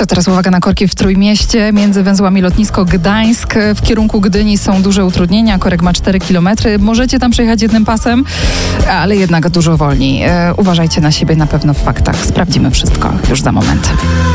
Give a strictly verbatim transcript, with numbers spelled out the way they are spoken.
To teraz uwaga na korki w Trójmieście. Między węzłami lotnisko Gdańsk w kierunku Gdyni są duże utrudnienia. Korek ma cztery kilometry. Możecie tam przejechać jednym pasem, ale jednak dużo wolniej. E, uważajcie na siebie, na pewno w faktach. Sprawdzimy wszystko już za moment.